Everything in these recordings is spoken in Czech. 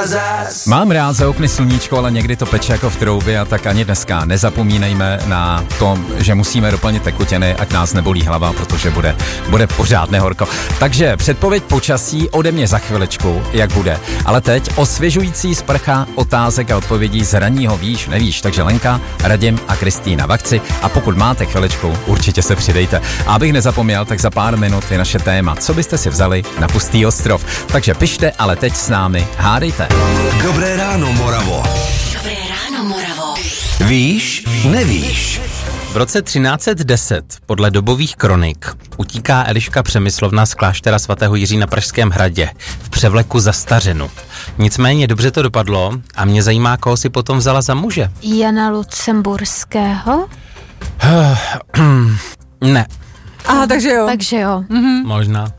Mám rád za okny sluníčko, ale někdy to peče jako v troubě a tak ani dneska nezapomínejme na to, že musíme doplnit tekutiny, ať nás nebolí hlava, protože bude pořádné horko. Takže předpověď počasí ode mě za chviličku, jak bude. Ale teď osvěžující sprcha otázek a odpovědí z ranního víš, nevíš. Takže Lenka, Radim a Kristýna v akci a pokud máte chviličku, určitě se přidejte. A abych nezapomněl, tak za pár minut je naše téma. Co byste si vzali na pustý ostrov? Takže pište, ale teď s námi hádejte. Dobré ráno, Moravo. Dobré ráno, Moravo. Víš, nevíš. V roce 1310 podle dobových kronik utíká Eliška Přemyslovna z kláštera svatého Jiří na Pražském hradě v převleku za stařenu. Nicméně dobře to dopadlo a mě zajímá, koho si potom vzala za muže. Jana Lucemburského? Ne. Aha, takže jo. Takže jo. Možná.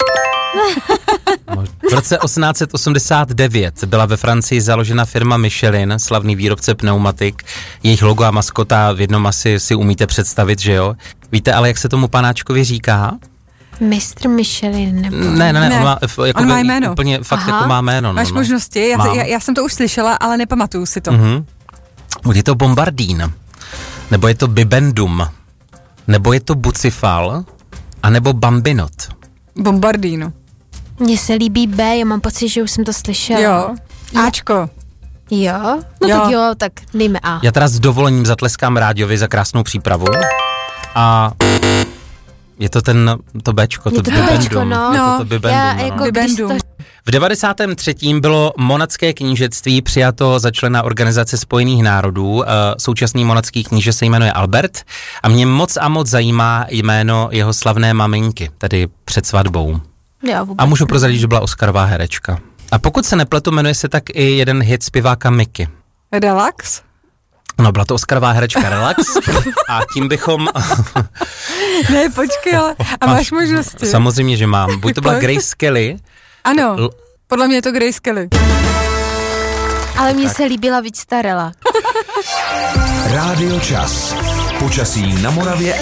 V roce 1889 byla ve Francii založena firma Michelin, slavný výrobce pneumatik. Jejich logo a maskota v jednom asi si umíte představit, že jo? Víte ale, jak se tomu panáčkovi říká? Mistr Michelin nebo... Ne. On má jméno. Úplně fakt jako má jméno. Máš možnosti, já jsem to už slyšela, ale nepamatuju si to. Je to Bombardín, nebo je to Bibendum, nebo je to Bucifal, anebo Bambinot. Bombardino. Mně se líbí B, já mám pocit, že už jsem to slyšela. Jo. Ačko. Jo? No jo. Tak jo, tak dejme A. Já teda s dovolením zatleskám Rádiovi za krásnou přípravu. A je to to Bčko, to Bibendum. No. To Bibendum, jako Bibendum. V 93. bylo Monacké knížectví přijato za člena Organizace spojených národů. Současný monacký kníže se jmenuje Albert a mě moc a moc zajímá jméno jeho slavné maminky, tedy před svatbou. A můžu prozradit, že byla Oscarová herečka. A pokud se nepletu, jmenuje se tak i jeden hit zpěváka Miky. Relax? No, byla to Oscarová herečka Relax a tím bychom... Ne, počkej, ale... A máš možnosti? Samozřejmě, že mám. Buď to byla Grace Kelly. Ano, podle mě je to Grace Kelly. Ale mně se líbila víc ta Relax. Rádio Čas. Počasí na Moravě